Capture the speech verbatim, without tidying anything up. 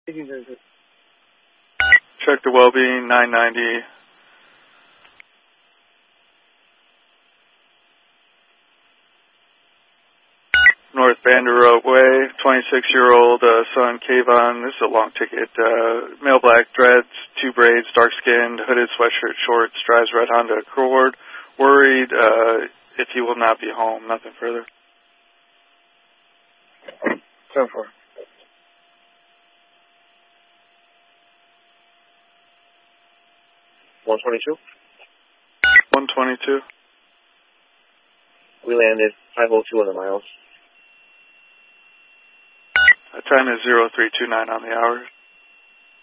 Check the well-being, nine ninety. North Vanderroat Way, twenty-six-year-old uh, son, Kayvon. This is a long ticket. Uh, male black, dreads, two braids, dark-skinned, hooded sweatshirt, shorts, drives red Honda Accord. Worried uh, if he will not be home. Nothing further. ten four. one twenty-two? one twenty-two. We landed five oh two on the miles. Time is zero three two nine on the hour.